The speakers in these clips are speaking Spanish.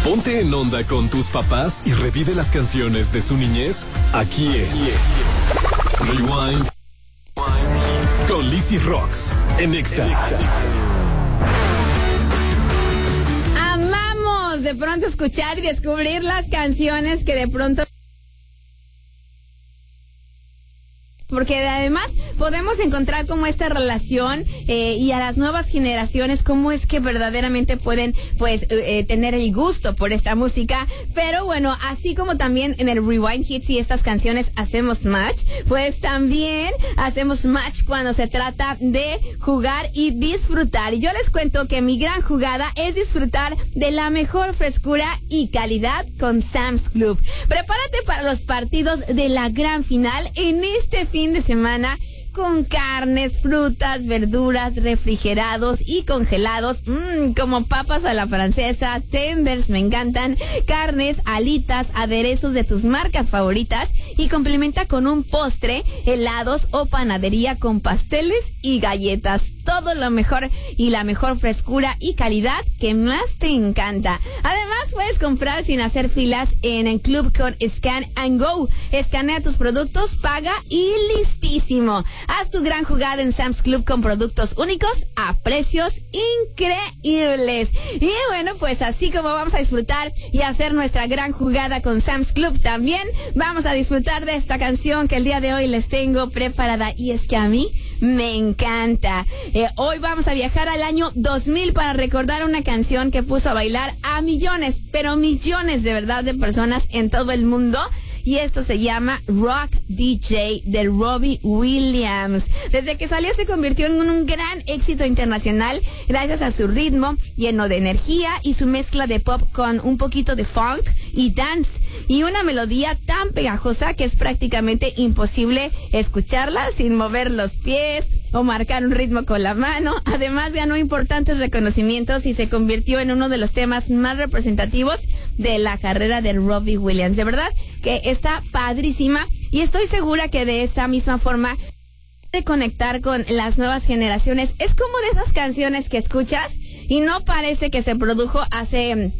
Ponte en onda con tus papás y revive las canciones de su niñez aquí en Rewind con Lizzy Rocks en Exa. Amamos de pronto escuchar y descubrir las canciones que de pronto... Porque además podemos encontrar como esta relación y a las nuevas generaciones cómo es que verdaderamente pueden tener el gusto por esta música. Pero bueno, así como también en el Rewind Hits y estas canciones hacemos match, pues también hacemos match cuando se trata de jugar y disfrutar. Y yo les cuento que mi gran jugada es disfrutar de la mejor frescura y calidad con Sam's Club. Prepárate para los partidos de la gran final en este fin de semana con carnes, frutas, verduras, refrigerados y congelados, como papas a la francesa, tenders, me encantan, carnes, alitas, aderezos de tus marcas favoritas y complementa con un postre, helados o panadería con pasteles y galletas. Todo lo mejor y la mejor frescura y calidad que más te encanta. Además, puedes comprar sin hacer filas en el club con Scan and Go. Escanea tus productos, paga y listísimo. Haz tu gran jugada en Sam's Club con productos únicos a precios increíbles. Y bueno, pues así como vamos a disfrutar y hacer nuestra gran jugada con Sam's Club, también vamos a disfrutar de esta canción que el día de hoy les tengo preparada. Y es que a mí me encanta. Hoy vamos a viajar al año 2000 para recordar una canción que puso a bailar a millones, pero millones de verdad de personas en todo el mundo. Y esto se llama Rock DJ de Robbie Williams. Desde que salió se convirtió en un gran éxito internacional gracias a su ritmo lleno de energía y su mezcla de pop con un poquito de funk y dance. Y una melodía tan pegajosa que es prácticamente imposible escucharla sin mover los pies o marcar un ritmo con la mano. Además ganó importantes reconocimientos y se convirtió en uno de los temas más representativos de la carrera de Robbie Williams. De verdad que está padrísima y estoy segura que de esta misma forma de conectar con las nuevas generaciones. Es como de esas canciones que escuchas y no parece que se produjo hace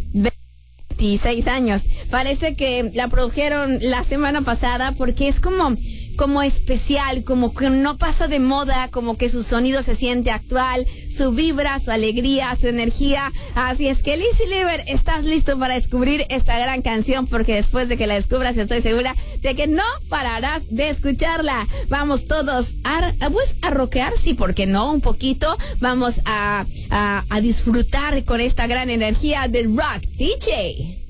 26 años. Parece que la produjeron la semana pasada porque es como especial, como que no pasa de moda, como que su sonido se siente actual, su vibra, su alegría, su energía. Así es que Lizzy Lever, estás listo para descubrir esta gran canción, porque después de que la descubras estoy segura de que no pararás de escucharla. Vamos todos a rockear, sí, porque no, un poquito. Vamos a disfrutar con esta gran energía del Rock DJ.